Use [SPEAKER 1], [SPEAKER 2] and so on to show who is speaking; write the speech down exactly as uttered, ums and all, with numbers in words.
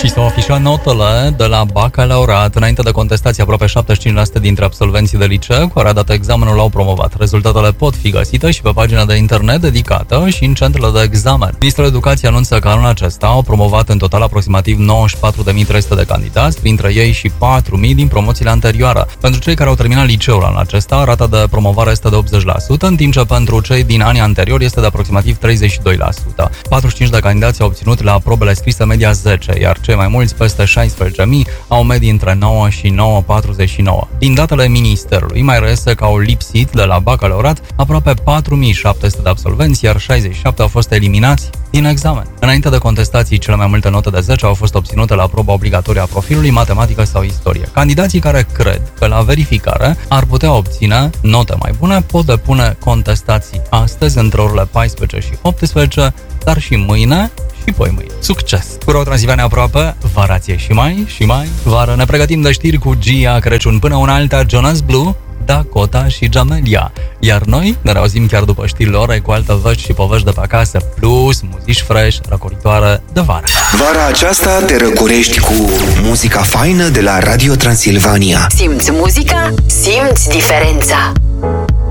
[SPEAKER 1] Și s-au afișat notele de la bacalaureat. Înainte de contestație, aproape șaptezeci și cinci la sută dintre absolvenții de liceu care au dat examenul l-au promovat. Rezultatele pot fi găsite și pe pagina de internet dedicată și în centrele de examen. Ministrul Educației anunță că anul acesta au promovat în total aproximativ nouăzeci și patru de mii trei sute de candidați, printre ei și patru mii din promoțiile anterioare. Pentru cei care au terminat liceul anul acesta, rata de promovare este de optzeci la sută, în timp ce pentru cei din anii anteriori este de aproximativ treizeci și doi la sută. patruzeci și cinci de candidați au obținut la probele scrise media zece, iar cei mai mulți, peste șaisprezece mii, au medii între nouă și nouă virgulă patruzeci și nouă. Din datele Ministerului, mai reiese că au lipsit de la bacalaureat aproape patru mii șapte sute de absolvenți, iar șaizeci și șapte au fost eliminați din examen. Înainte de contestații, cele mai multe note de zece au fost obținute la proba obligatorie a profilului, matematică sau istorie. Candidații care cred că la verificare ar putea obține note mai bune pot depune contestații astăzi între orele paisprezece și optsprezece, dar și mâine și poi mâine. Succes! Cu Ro Transilvania aproape, varație și mai, și mai vară. Ne pregătim de știri cu Gia Crăciun. Până una alta, Jonas Blue, Dakota și Jamelia. Iar noi ne reauzim chiar după știrile orei cu alte vești și povești de pe acasă, plus muzici fresh, răcoritoare de vară.
[SPEAKER 2] Vara aceasta te răcorești cu muzica faină de la Radio Transilvania.
[SPEAKER 3] Simți muzica, simți diferența.